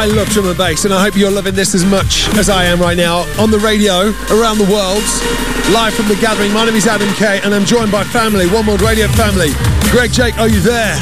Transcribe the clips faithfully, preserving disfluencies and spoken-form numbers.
I love drum and bass, and I hope you're loving this as much as I am right now on the radio around the world, live from The Gathering. My name is Adam Kay, and I'm joined by family, One World Radio family. Greg, Jake, are you there?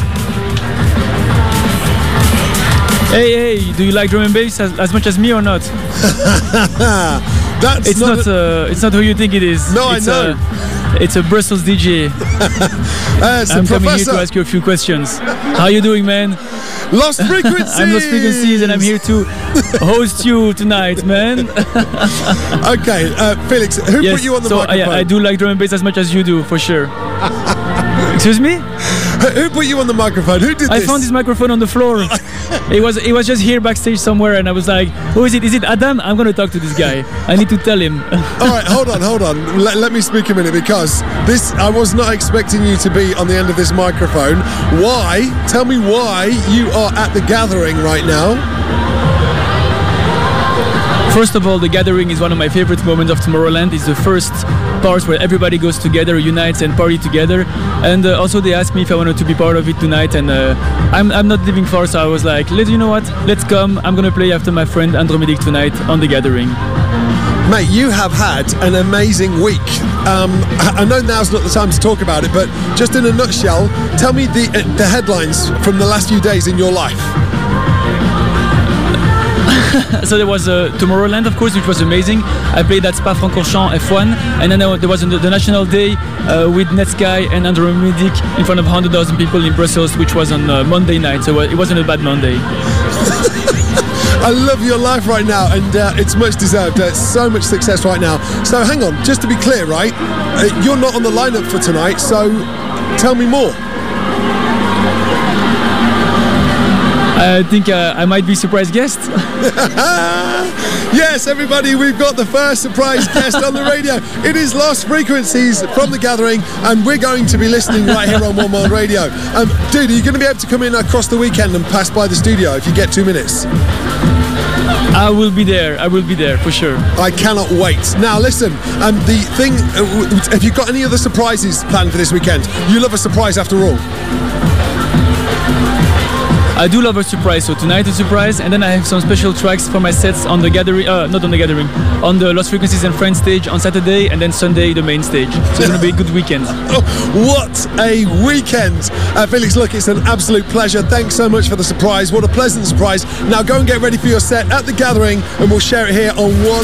Hey, hey, do you like drum and bass as, as much as me or not? That's it's not, not a, uh, it's not who you think it is. No, it's I know. A, it's a Brussels D J. uh, I'm coming here to ask you a few questions. How are you doing, man? Lost Frequencies! I'm Lost Frequencies, and I'm here to host you tonight, man. Okay, uh, Felix, who yes, put you on the so microphone? I, I do like drum and bass as much as you do, for sure. Excuse me? Who put you on the microphone? Who did I this? found this microphone on the floor. It was it was just here backstage somewhere, and I was like, who is it? Is it Adam? I'm going to talk to this guy. I need to tell him. All right, hold on, hold on. Let, let me speak a minute, because this I was not expecting you to be on the end of this microphone. Why? Tell me why you are at The Gathering right now. First of all, The Gathering is one of my favorite moments of Tomorrowland. It's the first part where everybody goes together, unites and party together. And uh, also they asked me if I wanted to be part of it tonight, and uh, I'm, I'm not living far, so I was like, let you know what, let's come. I'm gonna play after my friend Andromedic tonight on The Gathering. Mate, you have had an amazing week. Um, I know now's not the time to talk about it, but just in a nutshell, tell me the, uh, the headlines from the last few days in your life. So there was uh, Tomorrowland, of course, which was amazing. I played at Spa-Francorchamps F one, and then there was the National Day uh, with Netsky and Andromedic in front of one hundred thousand people in Brussels, which was on uh, Monday night, so it wasn't a bad Monday. I love your life right now, and uh, it's much deserved. Uh, so much success right now. So hang on, just to be clear, right? Uh, you're not on the lineup for tonight, so tell me more. I think uh, I might be surprise guest. Yes, everybody, we've got the first surprise guest on the radio. It is Lost Frequencies from The Gathering, and we're going to be listening right here on One World Radio. Um, dude, are you going to be able to come in across the weekend and pass by the studio if you get two minutes? I will be there. I will be there for sure. I cannot wait. Now, listen, um, the thing, uh, have you got any other surprises planned for this weekend? You love a surprise after all. I do love a surprise, so tonight a surprise, and then I have some special tracks for my sets on the Gathering, uh, not on the Gathering, on the Lost Frequencies and Friends stage on Saturday, and then Sunday the main stage. So it's going to be a good weekend. Oh, what a weekend! Uh, Felix, look, it's an absolute pleasure. Thanks so much for the surprise. What a pleasant surprise. Now go and get ready for your set at The Gathering, and we'll share it here on One